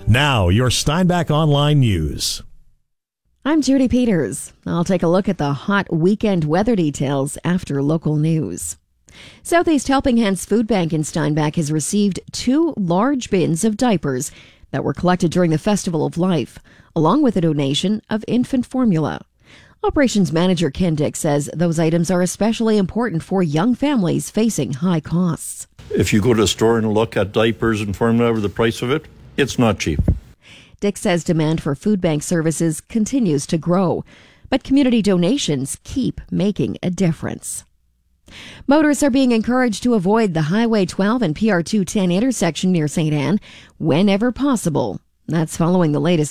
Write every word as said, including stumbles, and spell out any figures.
Now, your Steinbach Online News. I'm Judy Peters. I'll take a look at the hot weekend weather details after local news. Southeast Helping Hands Food Bank in Steinbach has received two large bins of diapers that were collected during the Festival of Life, along with a donation of infant formula. Operations Manager Ken Dick says those items are especially important for young families facing high costs. If you go to a store and look at diapers and formula over the price of it, it's not cheap. Dick says demand for food bank services continues to grow, but community donations keep making a difference. Motorists are being encouraged to avoid the Highway twelve and P R two ten intersection near Saint Anne whenever possible. That's following the latest